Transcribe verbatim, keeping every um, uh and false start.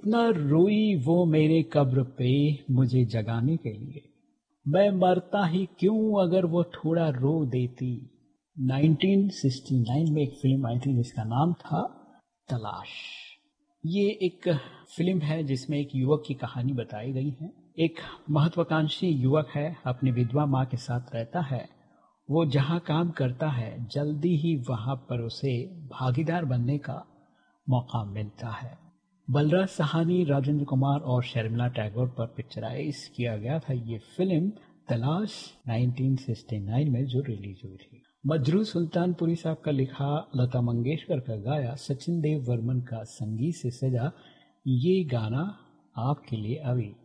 कितना रोई वो मेरे कब्र पे मुझे जगाने के लिए, मैं मरता ही क्यों अगर वो थोड़ा रो देती। उन्नीस सौ उनहत्तर में एक फिल्म आई थी जिसका नाम था तलाश। ये एक फिल्म है जिसमें एक युवक की कहानी बताई गई है। एक महत्वाकांक्षी युवक है, अपनी विधवा माँ के साथ रहता है। वो जहाँ काम करता है जल्दी ही वहाँ पर उसे भागीदार बनने का मौका मिलता है। बलराज साहनी, राजेंद्र कुमार और शर्मिला टैगोर पर पिक्चराइज किया गया था ये फिल्म तलाश उन्नीस सौ उनहत्तर में जो रिलीज हुई थी। मजरू सुल्तानपुरी साहब का लिखा, लता मंगेशकर का गाया, सचिन देव वर्मन का संगीत से सजा ये गाना आपके लिए अभी